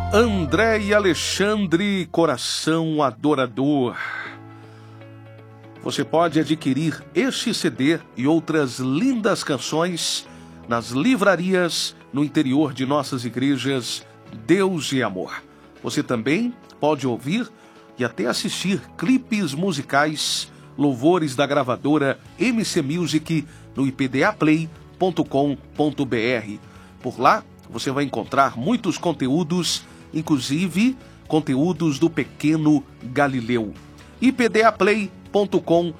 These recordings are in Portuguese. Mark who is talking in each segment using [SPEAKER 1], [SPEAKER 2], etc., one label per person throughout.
[SPEAKER 1] André e Alexandre, Coração Adorador. Você pode adquirir este CD e outras lindas canções nas livrarias no interior de nossas igrejas Deus e Amor. Você também pode ouvir e até assistir clipes musicais, louvores da gravadora MC Music no ipdaplay.com.br. Por lá você vai encontrar muitos conteúdos, inclusive conteúdos do Pequeno Galileu. ipdaplay.com.br.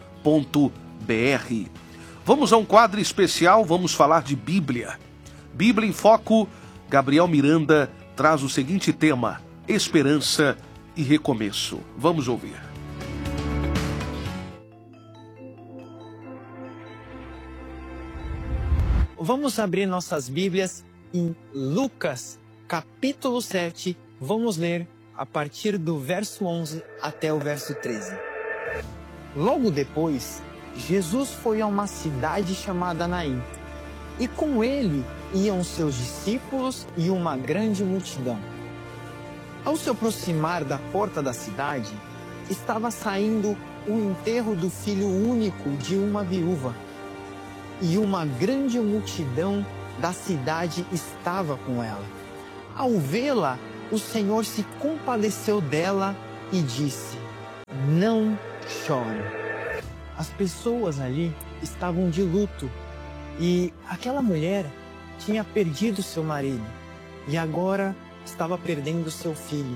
[SPEAKER 1] Vamos a um quadro especial, vamos falar de Bíblia. Bíblia em Foco. Gabriel Miranda traz o seguinte tema: esperança e recomeço. Vamos ouvir.
[SPEAKER 2] Vamos abrir nossas Bíblias em Lucas, capítulo 7. Vamos ler a partir do verso 11 até o verso 13. Logo depois, Jesus foi a uma cidade chamada Naim, e com ele iam seus discípulos e uma grande multidão. Ao se aproximar da porta da cidade, estava saindo o enterro do filho único de uma viúva, e uma grande multidão da cidade estava com ela. Ao vê-la, o Senhor se compadeceu dela e disse: "Não chore." As pessoas ali estavam de luto e aquela mulher tinha perdido seu marido e agora estava perdendo seu filho.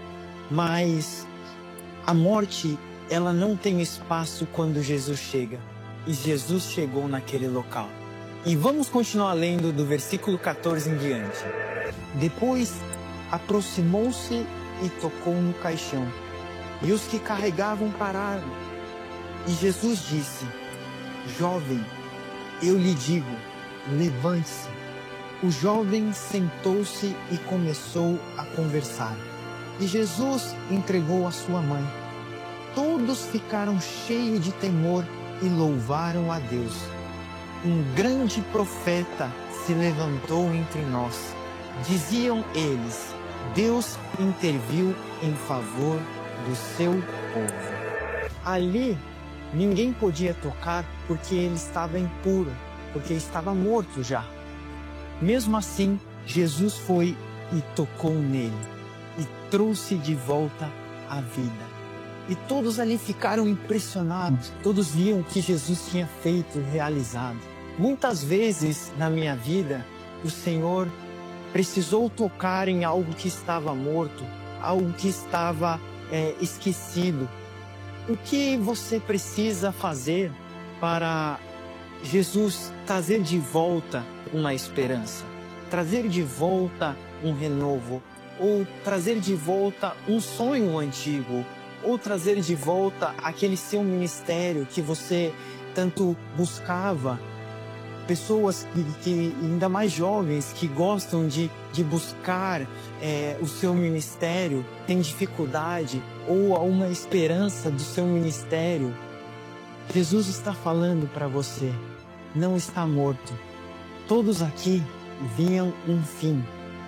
[SPEAKER 2] Mas a morte, ela não tem espaço quando Jesus chega. E Jesus chegou naquele local. E vamos continuar lendo do versículo 14 em diante. Depois aproximou-se e tocou no caixão, e os que carregavam pararam. E Jesus disse: "Jovem, eu lhe digo, levante-se." O jovem sentou-se e começou a conversar. E Jesus entregou a sua mãe. Todos ficaram cheios de temor e louvaram a Deus. "Um grande profeta se levantou entre nós." Diziam eles: "Deus interviu em favor do seu povo." Ali, ninguém podia tocar porque ele estava impuro, porque estava morto já. Mesmo assim, Jesus foi e tocou nele e trouxe de volta a vida. E todos ali ficaram impressionados. Todos viam o que Jesus tinha feito e realizado. Muitas vezes na minha vida, o Senhor precisou tocar em algo que estava morto, algo que estava esquecido. O que você precisa fazer para Jesus trazer de volta uma esperança, trazer de volta um renovo, ou trazer de volta um sonho antigo, ou trazer de volta aquele seu ministério que você tanto buscava? Pessoas que ainda mais jovens, que gostam de buscar o seu ministério, têm dificuldade, ou uma esperança do seu ministério. Jesus está falando para você: não está morto. Todos aqui viam um fim,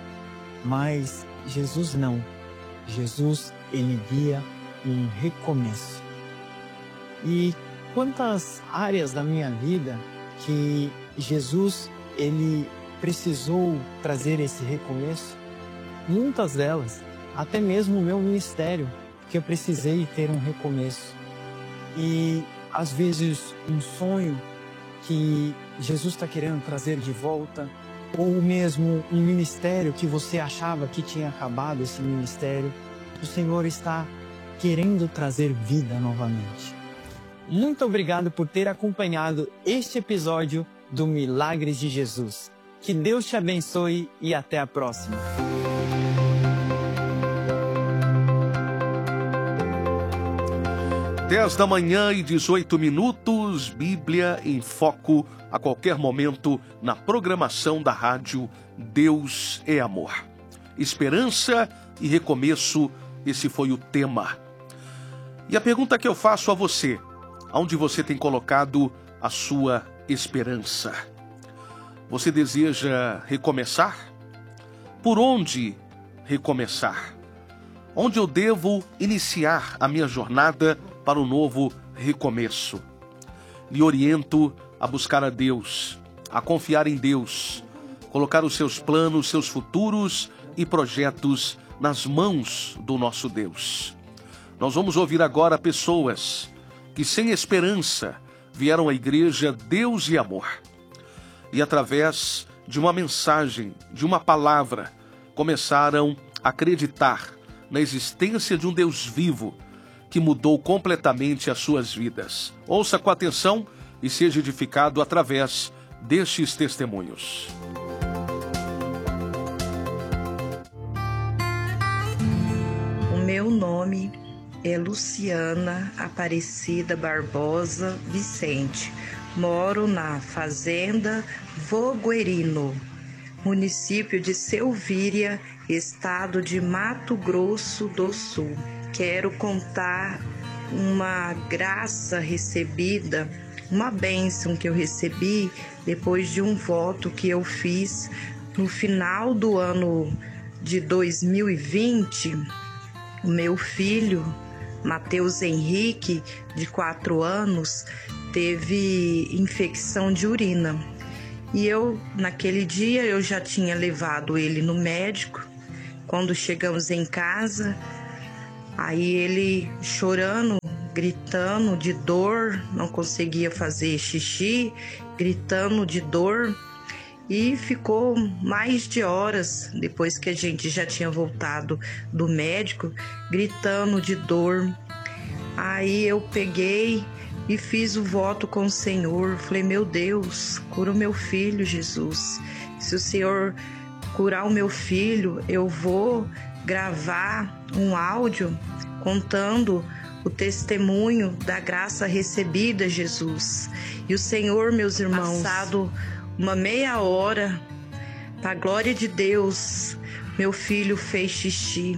[SPEAKER 2] mas Jesus não. Jesus, ele via um recomeço. E quantas áreas da minha vida que Jesus, ele precisou trazer esse recomeço? Muitas delas, até mesmo o meu ministério, que eu precisei ter um recomeço. E às vezes um sonho que Jesus está querendo trazer de volta, ou mesmo um ministério que você achava que tinha acabado esse ministério, o Senhor está querendo trazer vida novamente. Muito obrigado por ter acompanhado este episódio do Milagres de Jesus. Que Deus te abençoe e até a próxima.
[SPEAKER 1] 10h18, Bíblia em Foco, a qualquer momento na programação da rádio Deus é Amor. Esperança e recomeço, esse foi o tema. E a pergunta que eu faço a você: aonde você tem colocado a sua esperança? Você deseja recomeçar? Por onde recomeçar? Onde eu devo iniciar a minha jornada para um novo recomeço? Lhe oriento a buscar a Deus, a confiar em Deus, colocar os seus planos, seus futuros e projetos nas mãos do nosso Deus. Nós vamos ouvir agora pessoas que sem esperança vieram à igreja Deus e Amor. E através de uma mensagem, de uma palavra, começaram a acreditar na existência de um Deus vivo que mudou completamente as suas vidas. Ouça com atenção e seja edificado através destes testemunhos.
[SPEAKER 3] O meu nome é Luciana Aparecida Barbosa Vicente. Moro na Fazenda Voguerino, município de Selvíria, estado de Mato Grosso do Sul. Quero contar uma graça recebida, uma bênção que eu recebi depois de um voto que eu fiz no final do ano de 2020. O meu filho, Matheus Henrique, de 4 anos, teve infecção de urina. E naquele dia, eu já tinha levado ele no médico. Quando chegamos em casa, aí ele chorando, gritando de dor, não conseguia fazer xixi, gritando de dor. E ficou mais de horas, depois que a gente já tinha voltado do médico, gritando de dor. Aí eu peguei e fiz o voto com o Senhor. Falei, meu Deus, cura o meu filho, Jesus. Se o Senhor curar o meu filho, eu vou gravar um áudio contando o testemunho da graça recebida, Jesus. E o Senhor, meus irmãos, passado uma meia hora, para a glória de Deus, meu filho fez xixi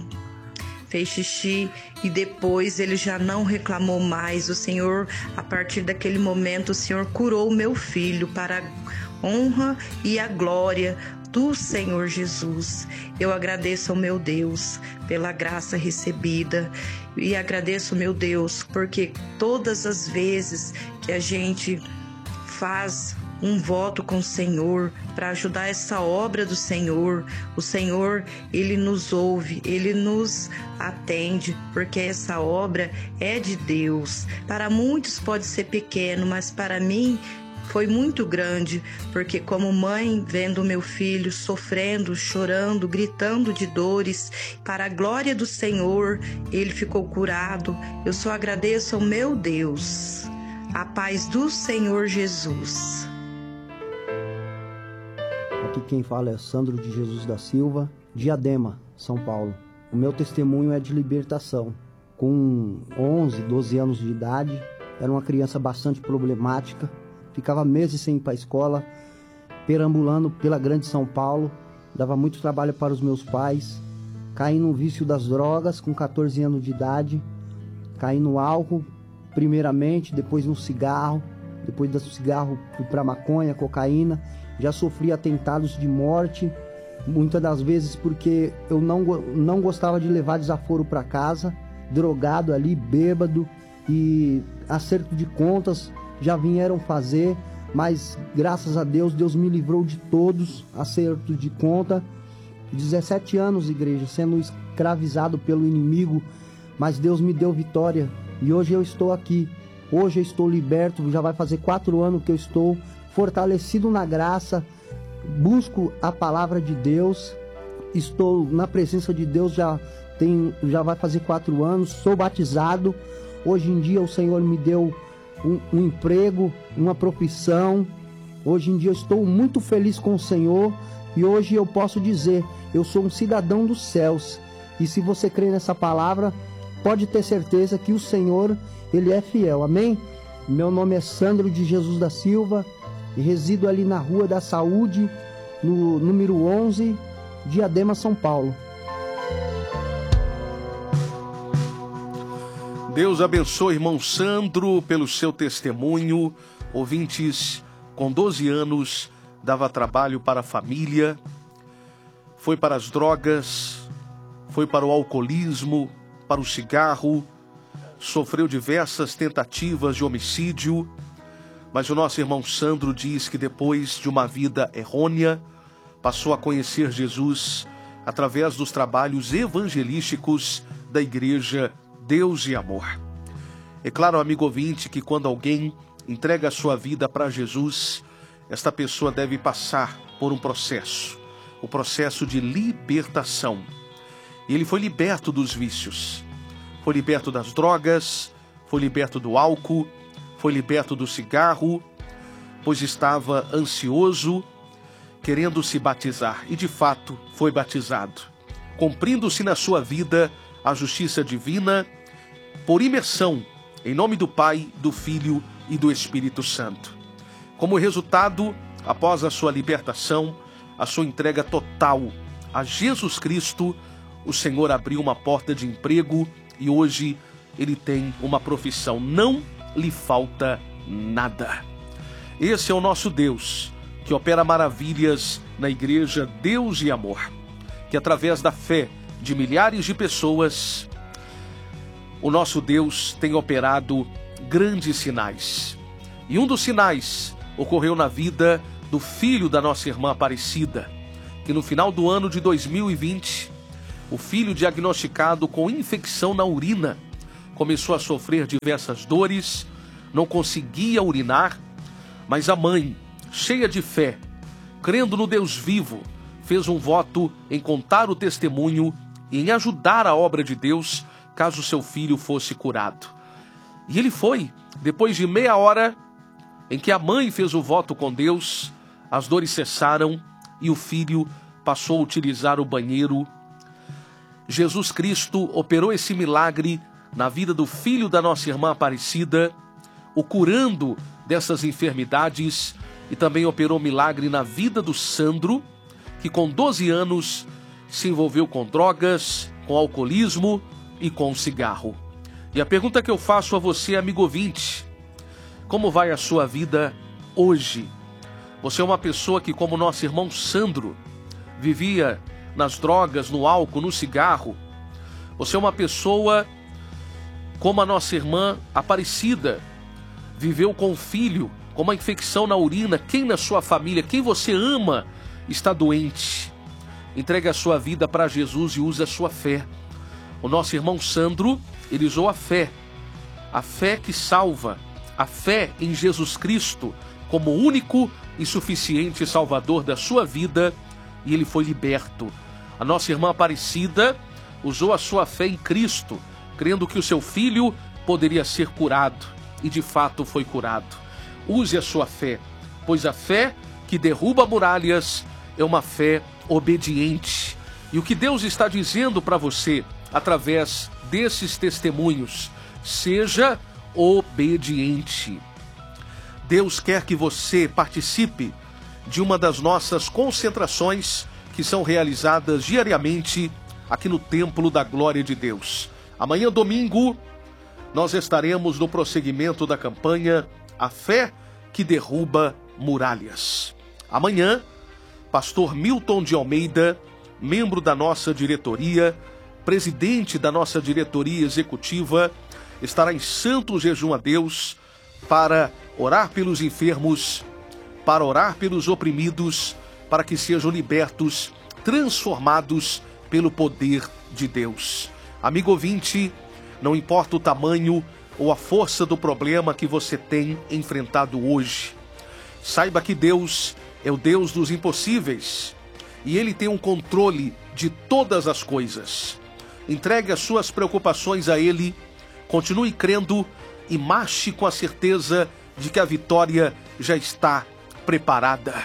[SPEAKER 3] e depois ele já não reclamou mais. O Senhor, a partir daquele momento, o Senhor curou o meu filho para a honra e a glória do Senhor Jesus. Eu agradeço ao meu Deus pela graça recebida e agradeço, meu Deus, porque todas as vezes que a gente faz um voto com o Senhor para ajudar essa obra do Senhor, o Senhor, Ele nos ouve, Ele nos atende, porque essa obra é de Deus. Para muitos pode ser pequeno, mas para mim foi muito grande, porque como mãe, vendo meu filho sofrendo, chorando, gritando de dores, para a glória do Senhor, ele ficou curado. Eu só agradeço ao meu Deus. A paz do Senhor Jesus.
[SPEAKER 4] Aqui quem fala é Sandro de Jesus da Silva, Diadema, São Paulo. O meu testemunho é de libertação. Com 11, 12 anos de idade, era uma criança bastante problemática, ficava meses sem ir para a escola, perambulando pela grande São Paulo, dava muito trabalho para os meus pais, caí no vício das drogas com 14 anos de idade, caí no álcool primeiramente, depois no cigarro, depois do cigarro fui para maconha, cocaína. Já sofri atentados de morte, muitas das vezes porque eu não gostava de levar desaforo para casa, drogado ali, bêbado, e acerto de contas já vieram fazer, mas graças a Deus, Deus me livrou de todos, acerto de conta. 17 anos, igreja, sendo escravizado pelo inimigo, mas Deus me deu vitória e hoje eu estou aqui. Hoje eu estou liberto, já vai fazer 4 anos que eu estou fortalecido na graça, busco a palavra de Deus, estou na presença de Deus, já vai fazer 4 anos, sou batizado. Hoje em dia o Senhor me deu um emprego, uma profissão. Hoje em dia eu estou muito feliz com o Senhor e hoje eu posso dizer, eu sou um cidadão dos céus. E se você crê nessa palavra, pode ter certeza que o Senhor, Ele é fiel. Amém? Meu nome é Sandro de Jesus da Silva e resido ali na Rua da Saúde, no número 11, Diadema, São Paulo.
[SPEAKER 1] Deus abençoe, irmão Sandro, pelo seu testemunho. Ouvintes, com 12 anos, dava trabalho para a família, foi para as drogas, foi para o alcoolismo, para o cigarro, sofreu diversas tentativas de homicídio, mas o nosso irmão Sandro diz que depois de uma vida errônea, passou a conhecer Jesus através dos trabalhos evangelísticos da Igreja Deus e Amor. É claro, amigo ouvinte, que quando alguém entrega a sua vida para Jesus, esta pessoa deve passar por um processo, o processo de libertação. E ele foi liberto dos vícios, foi liberto das drogas, foi liberto do álcool, foi liberto do cigarro, pois estava ansioso, querendo se batizar, e de fato foi batizado, cumprindo-se na sua vida a justiça divina, por imersão, em nome do Pai, do Filho e do Espírito Santo. Como resultado, após a sua libertação, a sua entrega total a Jesus Cristo, o Senhor abriu uma porta de emprego e hoje ele tem uma profissão. Não lhe falta nada. Esse é o nosso Deus, que opera maravilhas na Igreja Deus e Amor, que através da fé de milhares de pessoas, o nosso Deus tem operado grandes sinais. E um dos sinais ocorreu na vida do filho da nossa irmã Aparecida, que no final do ano de 2020, o filho diagnosticado com infecção na urina, começou a sofrer diversas dores, não conseguia urinar, mas a mãe, cheia de fé, crendo no Deus vivo, fez um voto em contar o testemunho e em ajudar a obra de Deus, caso seu filho fosse curado. E ele foi. Depois de meia hora em que a mãe fez o voto com Deus, as dores cessaram e o filho passou a utilizar o banheiro. Jesus Cristo operou esse milagre na vida do filho da nossa irmã Aparecida, o curando dessas enfermidades, e também operou milagre na vida do Sandro, que com 12 anos se envolveu com drogas, com alcoolismo e com cigarro. E a pergunta que eu faço a você, amigo ouvinte: como vai a sua vida hoje? Você é uma pessoa que, como nosso irmão Sandro, vivia nas drogas, no álcool, no cigarro? Você é uma pessoa como a nossa irmã Aparecida, viveu com um filho com uma infecção na urina? Quem na sua família, quem você ama, está doente? Entregue a sua vida para Jesus e use a sua fé. O nosso irmão Sandro, ele usou a fé que salva, a fé em Jesus Cristo como único e suficiente Salvador da sua vida, e ele foi liberto. A nossa irmã Aparecida usou a sua fé em Cristo, crendo que o seu filho poderia ser curado, e de fato foi curado. Use a sua fé, pois a fé que derruba muralhas é uma fé obediente. E o que Deus está dizendo para você através desses testemunhos: seja obediente. Deus quer que você participe de uma das nossas concentrações que são realizadas diariamente aqui no Templo da Glória de Deus. Amanhã, domingo, nós estaremos no prosseguimento da campanha A Fé que Derruba Muralhas. Amanhã, pastor Milton de Almeida, membro da nossa diretoria, presidente da nossa diretoria executiva, estará em santo jejum a Deus para orar pelos enfermos, para orar pelos oprimidos, para que sejam libertos, transformados pelo poder de Deus. Amigo ouvinte, não importa o tamanho ou a força do problema que você tem enfrentado hoje, saiba que Deus é o Deus dos impossíveis e Ele tem um controle de todas as coisas. Entregue as suas preocupações a Ele, continue crendo e marche com a certeza de que a vitória já está preparada.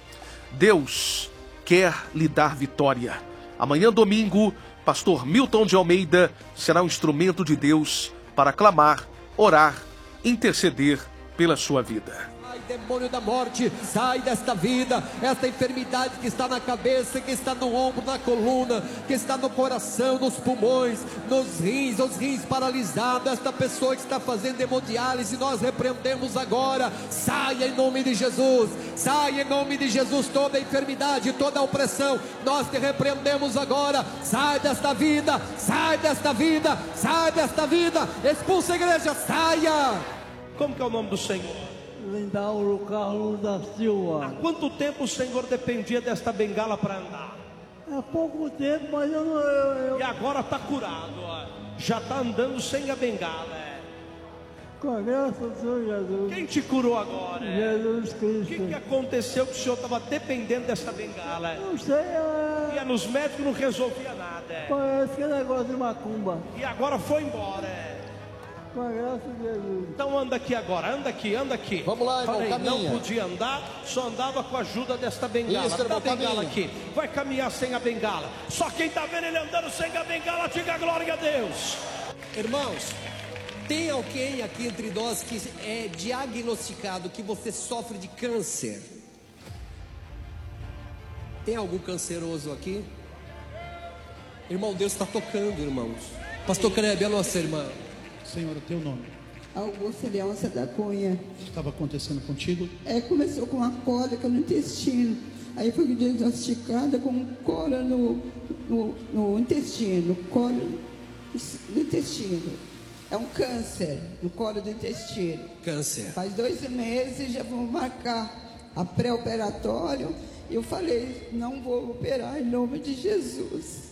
[SPEAKER 1] Deus quer lhe dar vitória. Amanhã, domingo, pastor Milton de Almeida será um instrumento de Deus para clamar, orar, interceder pela sua vida.
[SPEAKER 5] demônio da morte, sai desta vida. Esta enfermidade que está na cabeça, que está no ombro, na coluna, que está no coração, nos pulmões, nos rins, os rins paralisados. Esta pessoa que está fazendo hemodiálise, nós repreendemos agora. Saia em nome de Jesus, saia em nome de Jesus toda enfermidade, toda opressão, nós te repreendemos agora. Sai desta vida, sai desta vida, sai desta vida. Expulsa a igreja, saia.
[SPEAKER 6] Como que é o nome do Senhor?
[SPEAKER 7] Lindauro Carlos da Silva.
[SPEAKER 6] Há quanto tempo o Senhor dependia desta bengala para andar?
[SPEAKER 7] Há pouco tempo, mas eu não...
[SPEAKER 6] E agora está curado, ó. Já está andando sem a bengala.
[SPEAKER 7] Com a graça do Senhor Jesus.
[SPEAKER 6] Quem te curou agora?
[SPEAKER 7] Jesus Cristo.
[SPEAKER 6] O que aconteceu que o Senhor estava dependendo dessa bengala?
[SPEAKER 7] Não sei,
[SPEAKER 6] Ia nos médicos, não resolvia nada.
[SPEAKER 7] Parece que é negócio de macumba.
[SPEAKER 6] E agora foi embora.
[SPEAKER 7] Com a graça de Jesus.
[SPEAKER 6] Então anda aqui agora, anda aqui, anda aqui.
[SPEAKER 5] Vamos lá, irmão,
[SPEAKER 6] falei,
[SPEAKER 5] caminha.
[SPEAKER 6] não podia andar, só andava com a ajuda desta bengala.
[SPEAKER 5] Isso, irmão,
[SPEAKER 6] Dá a bengala
[SPEAKER 5] caminha.
[SPEAKER 6] aqui, vai caminhar sem a bengala. Só quem está vendo ele andando sem a bengala, diga glória a Deus.
[SPEAKER 5] Irmãos, tem alguém aqui entre nós que é diagnosticado que você sofre de câncer? Tem algum canceroso aqui? Irmão, Deus está tocando, irmãos. Pastor Crebe, a nossa irmã.
[SPEAKER 8] Senhor, o teu nome?
[SPEAKER 9] Augusta Leonça da Cunha.
[SPEAKER 8] O que estava acontecendo contigo?
[SPEAKER 9] Começou com uma cólica no intestino. Aí foi diagnosticada com cólica no intestino. Cólica no intestino. É um câncer no colo do intestino.
[SPEAKER 5] Câncer.
[SPEAKER 9] Faz 2 meses, já vamos marcar a pré-operatório. Eu falei, não vou operar em nome de Jesus.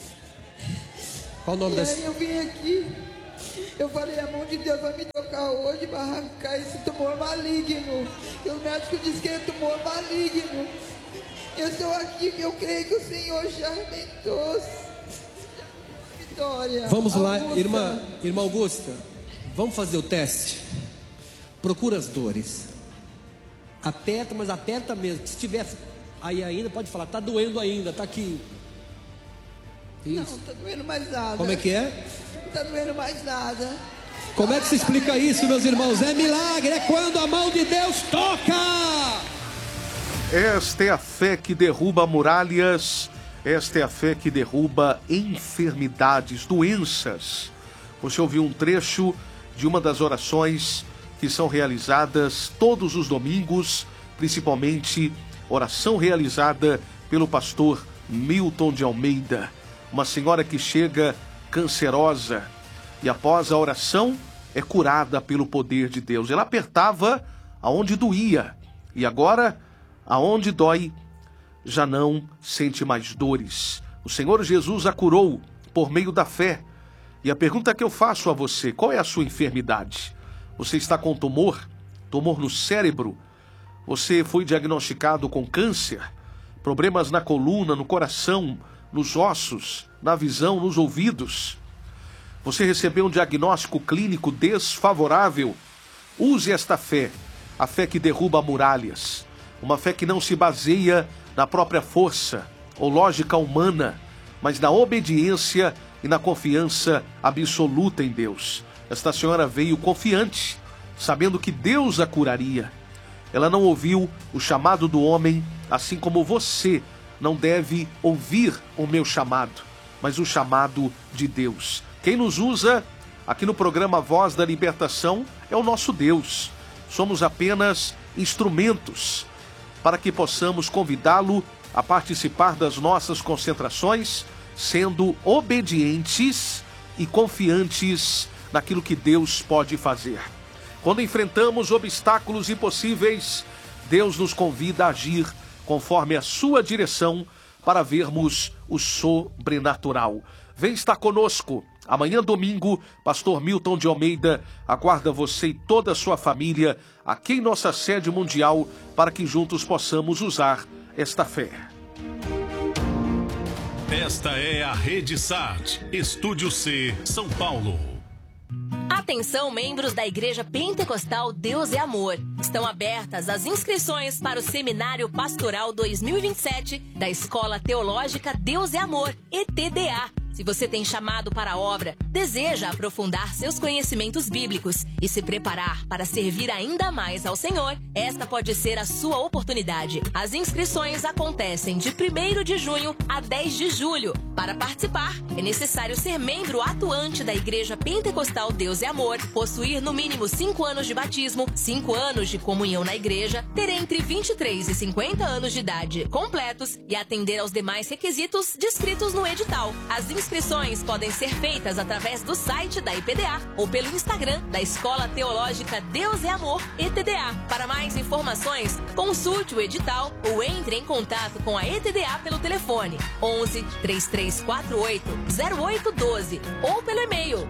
[SPEAKER 5] Qual o nome desse?
[SPEAKER 9] Aí eu vim aqui, eu falei, a mão de Deus vai me tocar hoje para arrancar esse tumor maligno. E o médico disse que é tumor maligno. Eu estou aqui porque eu creio que o Senhor já arrebentou. Vitória.
[SPEAKER 5] Vamos lá,
[SPEAKER 9] Augusta.
[SPEAKER 5] irmã Augusta. Vamos fazer o teste. Procura as dores. Aperta, mas aperta mesmo. Se tiver aí ainda, pode falar, tá doendo ainda, tá aqui. Isso.
[SPEAKER 9] Não, tá doendo mais nada.
[SPEAKER 5] Como é que é?
[SPEAKER 9] Não tá doendo mais nada.
[SPEAKER 5] Como é que se explica isso, meus irmãos? É milagre, é quando a mão de Deus toca.
[SPEAKER 1] Esta é a fé que derruba muralhas, esta é a fé que derruba enfermidades, doenças. Você ouviu um trecho de uma das orações que são realizadas todos os domingos, principalmente oração realizada pelo pastor Milton de Almeida. Uma senhora que chega cancerosa e após a oração é curada pelo poder de Deus. Ela apertava aonde doía e agora aonde dói já não sente mais dores. O Senhor Jesus a curou por meio da fé. E a pergunta que eu faço a você, qual é a sua enfermidade? Você está com tumor no cérebro? Você foi diagnosticado com câncer? Problemas na coluna, no coração, nos ossos, na visão, nos ouvidos? Você recebeu um diagnóstico clínico desfavorável? Use esta fé, a fé que derruba muralhas. Uma fé que não se baseia na própria força ou lógica humana, mas na obediência e na confiança absoluta em Deus. Esta senhora veio confiante, sabendo que Deus a curaria. Ela não ouviu o chamado do homem, assim como você não deve ouvir o meu chamado, mas o chamado de Deus. Quem nos usa aqui no programa Voz da Libertação é o nosso Deus. Somos apenas instrumentos para que possamos convidá-lo a participar das nossas concentrações, sendo obedientes e confiantes naquilo que Deus pode fazer. Quando enfrentamos obstáculos impossíveis, Deus nos convida a agir conforme a sua direção para vermos o sobrenatural. Vem estar conosco. Amanhã, domingo, pastor Milton de Almeida aguarda você e toda a sua família aqui em nossa sede mundial para que juntos possamos usar esta fé.
[SPEAKER 10] Esta é a Rede SAT, Estúdio C, São Paulo.
[SPEAKER 11] Atenção, membros da Igreja Pentecostal Deus é Amor. Estão abertas as inscrições para o Seminário Pastoral 2027 da Escola Teológica Deus é Amor, ETDA. Se você tem chamado para a obra, deseja aprofundar seus conhecimentos bíblicos e se preparar para servir ainda mais ao Senhor, esta pode ser a sua oportunidade. As inscrições acontecem de 1º de junho a 10 de julho. Para participar, é necessário ser membro atuante da Igreja Pentecostal Deus e Amor, possuir no mínimo 5 anos de batismo, 5 anos de comunhão na igreja, ter entre 23 e 50 anos de idade completos e atender aos demais requisitos descritos no edital. As inscrições podem ser feitas através do site da IPDA ou pelo Instagram da Escola Teológica Deus e Amor, ETDA. Para mais informações, consulte o edital ou entre em contato com a ETDA pelo telefone 11 3348 0812 ou pelo e-mail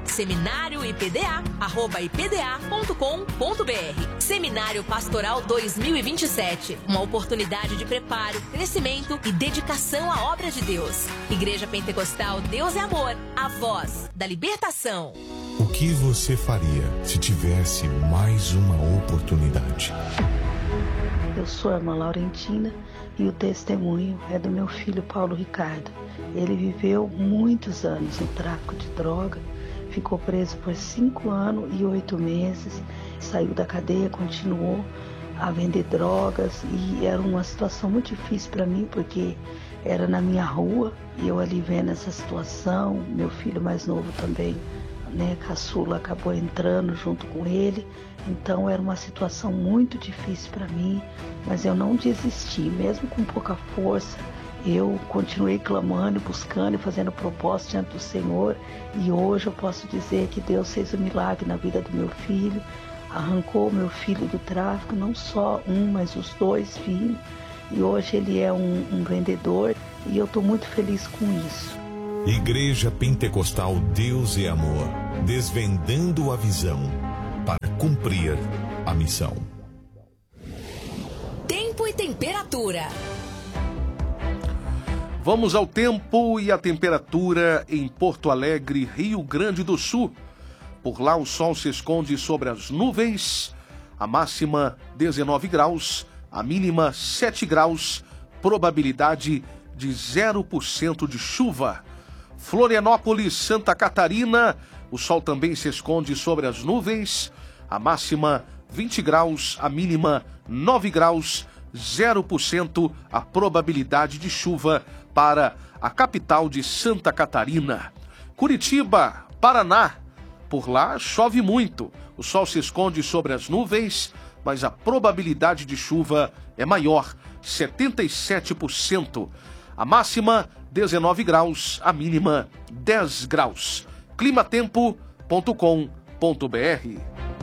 [SPEAKER 11] seminarioipda@ipda.com.br. Seminário Pastoral 2027, uma oportunidade de preparo, crescimento e dedicação à obra de Deus. Igreja Pentecostal Deus e Amor, a voz da libertação.
[SPEAKER 12] O que você faria se tivesse mais uma oportunidade?
[SPEAKER 3] Eu sou a irmã Laurentina e o testemunho é do meu filho Paulo Ricardo. Ele viveu muitos anos no tráfico de droga, ficou preso por 5 anos e 8 meses, saiu da cadeia, continuou a vender drogas e era uma situação muito difícil para mim porque era na minha rua e eu ali vendo essa situação, meu filho mais novo também, caçula, acabou entrando junto com ele, então era uma situação muito difícil para mim, mas eu não desisti, mesmo com pouca força, eu continuei clamando, buscando e fazendo propósito diante do Senhor e hoje eu posso dizer que Deus fez um milagre na vida do meu filho, arrancou meu filho do tráfico, não só um, mas os 2 filhos, e hoje ele é um vendedor e eu estou muito feliz com isso.
[SPEAKER 12] Igreja Pentecostal Deus e Amor, desvendando a visão para cumprir a missão.
[SPEAKER 11] Tempo e temperatura.
[SPEAKER 1] Vamos ao tempo e a temperatura em Porto Alegre, Rio Grande do Sul. Por lá o sol se esconde sobre as nuvens, a máxima 19 graus, a mínima 7 graus, probabilidade de 0% de chuva. Florianópolis, Santa Catarina, o sol também se esconde sobre as nuvens, a máxima 20 graus, a mínima 9 graus, 0% a probabilidade de chuva para a capital de Santa Catarina. Curitiba, Paraná, por lá chove muito, o sol se esconde sobre as nuvens, mas a probabilidade de chuva é maior, 77%. A máxima 19 graus, a mínima 10 graus. climatempo.com.br.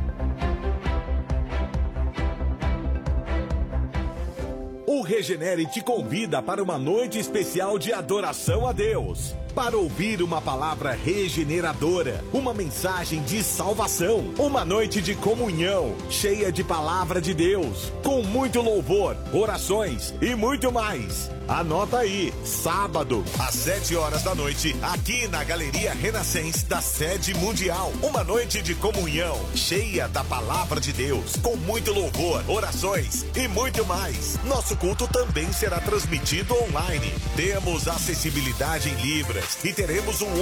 [SPEAKER 13] O Regenere te convida para uma noite especial de adoração a Deus. Para ouvir uma palavra regeneradora, uma mensagem de salvação, uma noite de comunhão, cheia de palavra de Deus, com muito louvor, orações e muito mais. Anota aí, sábado, às 7 horas da noite, aqui na Galeria Renascença da Sede Mundial. Uma noite de comunhão, cheia da palavra de Deus, com muito louvor, orações e muito mais. Nosso culto também será transmitido online. Temos acessibilidade em Libras e teremos um